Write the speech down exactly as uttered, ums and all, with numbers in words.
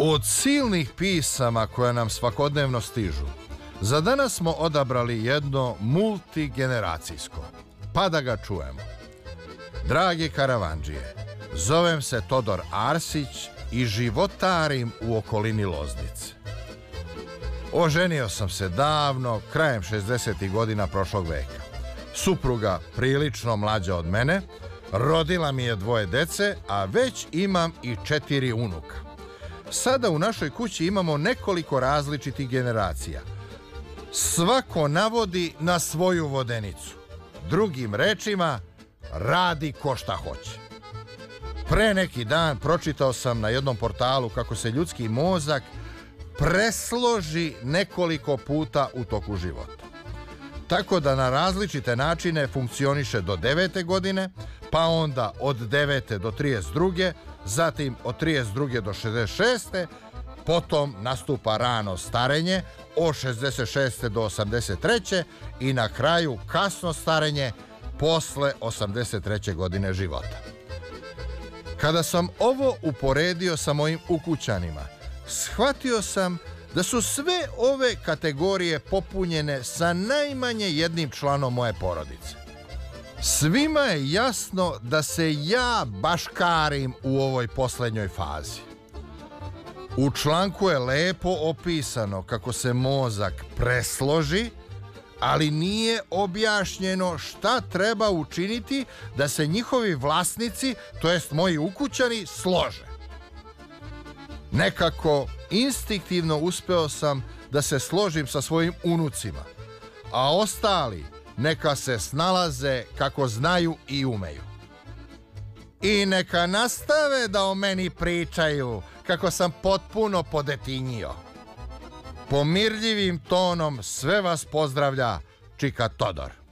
Od silnih pisama koja nam svakodnevno stižu, za danas smo odabrali jedno multigeneracijsko, pa da ga čujemo. Dragi karavandžije, zovem se Todor Arsić i životarim u okolini Loznice. Oženio sam se davno, krajem šezdesetih godina prošlog veka. Supruga prilično mlađa od mene, rodila mi je dvoje dece, a već imam i četiri unuka. Sada u našoj kući imamo nekoliko različitih generacija. Svako navodi na svoju vodenicu. Drugim rečima, radi ko šta hoće. Pre neki dan pročitao sam na jednom portalu kako se ljudski mozak presloži nekoliko puta u toku života. Tako da na različite načine funkcioniše do devete godine, pa onda od devete do trideset druge, zatim od trideset druge do šezdeset šeste, potom nastupa rano starenje, od šezdeset šeste do osamdeset treće i na kraju kasno starenje posle osamdeset treće godine života. Kada sam ovo uporedio sa mojim ukućanima, shvatio sam da su sve ove kategorije popunjene sa najmanje jednim članom moje porodice. Svima je jasno da se ja baškarim u ovoj poslednjoj fazi. U članku je lepo opisano kako se mozak presloži, ali nije objašnjeno šta treba učiniti da se njihovi vlasnici, to jest moji ukućani, slože. Nekako instinktivno uspeo sam da se složim sa svojim unucima, a ostali neka se snalaze kako znaju i umeju. I neka nastave da o meni pričaju kako sam potpuno podetinjio. Pomirljivim tonom sve vas pozdravlja čika Todor.